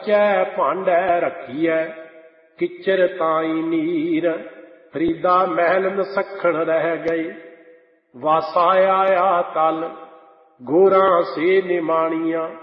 सच्चै भांडै रखिए किचर ताई नीर। फरीदा महल नसखण रह गए वासा आया कल गोरा से निमाणिया।